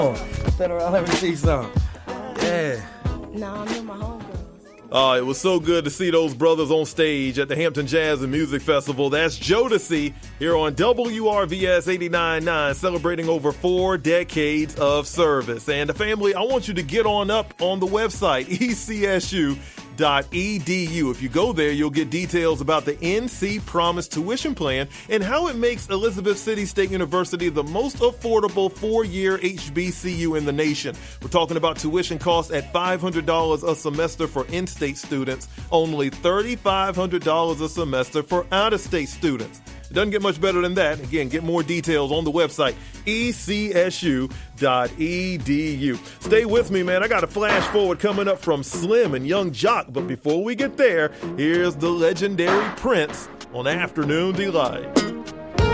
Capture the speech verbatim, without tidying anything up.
Turn around, let me see some. Yeah. No, I'm in my homegirls. Oh, it was so good to see those brothers on stage at the Hampton Jazz and Music Festival. That's Jodeci here on W R V S eighty-nine point nine, celebrating over four decades of service. And the family, I want you to get on up on the website, E C S U dot E D U. If you go there, you'll get details about the N C Promise tuition plan and how it makes Elizabeth City State University the most affordable four-year H B C U in the nation. We're talking about tuition costs at five hundred dollars a semester for in-state students, only three thousand five hundred dollars a semester for out-of-state students. It doesn't get much better than that. Again, get more details on the website, E C S U dot E D U. Stay with me, man. I got a flash forward coming up from Slim and Young Jock. But before we get there, here's the legendary Prince on Afternoon Delight.